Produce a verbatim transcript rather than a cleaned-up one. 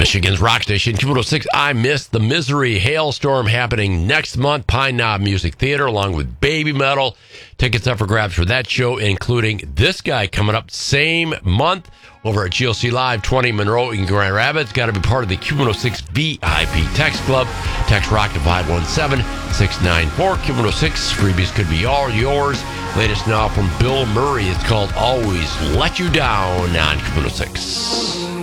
Michigan's rock station, Q one oh six. I Miss the Misery Hailstorm happening next month, Pine Knob Music Theater, along with Baby Metal. Tickets up for grabs for that show, including this guy coming up same month over at G L C Live, twenty Monroe in Grand Rapids. Got to be part of the Q one oh six V I P Text Club. Text ROCK to five one seven, six nine four. Q one oh six. Freebies could be all yours. Latest now from Bill Murray. It's called Always Let You Down on Q one oh six.